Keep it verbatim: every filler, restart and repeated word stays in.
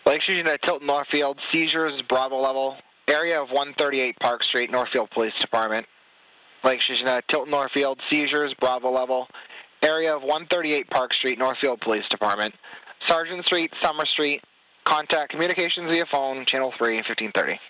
Lake Station at Tilton Northfield, seizures, Bravo level, area of one thirty-eight Park Street, Northfield Police Department. Lake Station at Tilton Northfield, seizures, Bravo level, area of one thirty-eight Park Street, Northfield Police Department. Sergeant Street, Summer Street, contact communications via phone, channel three, fifteen thirty.